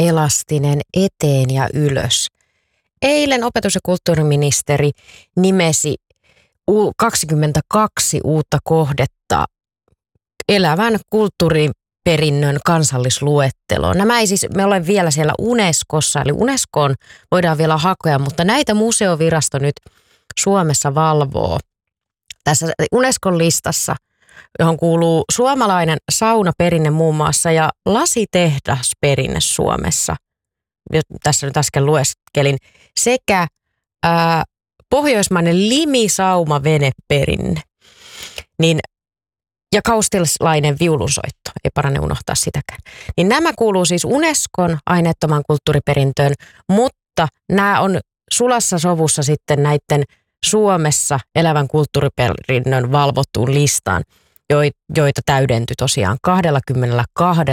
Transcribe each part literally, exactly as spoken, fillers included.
elastinen eteen ja ylös. Eilen opetus- ja kulttuuriministeri nimesi kaksikymmentäkaksi uutta kohdetta elävän kulttuuriperinnön kansallisluetteloon. Nämä ei siis, me olemme vielä siellä Unescossa, eli Unescoon voidaan vielä hakea, mutta näitä museovirasto nyt Suomessa valvoo. Tässä Unescon listassa, johon kuuluu suomalainen saunaperinne muun muassa ja lasitehdasperinne Suomessa, tässä nyt äsken lueskelin, sekä ää, pohjoismainen limisaumaveneperinne, niin, ja kaustilainen viulunsoitto, ei parane unohtaa sitäkään. Niin nämä kuuluu siis Unescon aineettoman kulttuuriperintöön, mutta nämä on sulassa sovussa sitten näiden Suomessa elävän kulttuuriperinnön valvottuun listaan, joita täydentyi tosiaan kaksikymmentäkaksi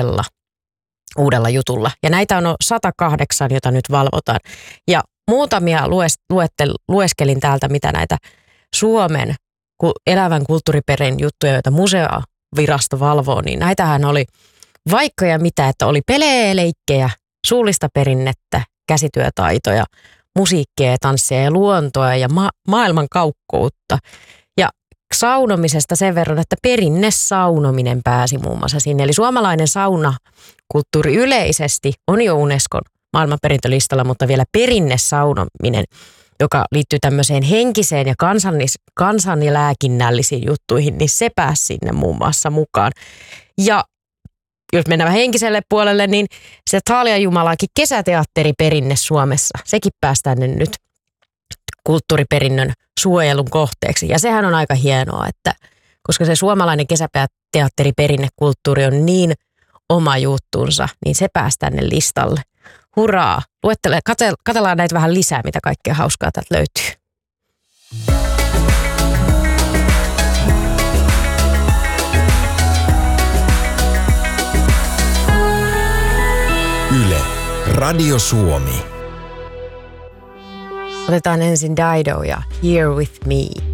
uudella jutulla. Ja näitä on sata kahdeksan, jota nyt valvotaan. Ja muutamia lues, luettel, lueskelin täältä, mitä näitä Suomen elävän kulttuuriperin juttuja, joita museovirasto valvoo, niin näitähän oli vaikka ja mitä, että oli pelejä, leikkejä, suullista perinnettä, käsityötaitoja, musiikkia ja tanssia ja luontoa ja ma- maailman kaukkoutta. Ja saunomisesta sen verran, että perinnesaunominen pääsi muun muassa sinne. Eli suomalainen saunakulttuuri yleisesti on jo Unescon maailmanperintölistalla, mutta vielä perinnesaunominen, joka liittyy tämmöiseen henkiseen ja kansallis- kansan- ja lääkinnällisiin juttuihin, niin se pääsi sinne muun muassa mukaan. Ja jos mennään henkiselle puolelle, niin se Taalia Jumalaakin kesäteatteriperinne Suomessa, sekin päästään nyt kulttuuriperinnön suojelun kohteeksi. Ja sehän on aika hienoa, että koska se suomalainen kesäteatteriperinnekulttuuri on niin oma juttunsa, niin se päästään tänne listalle. Hurraa! Luettele, kate, katsellaan näitä vähän lisää, mitä kaikkea hauskaa täältä löytyy. Yle, Radio Suomi. Otetaan ensin Dido ja Here With Me.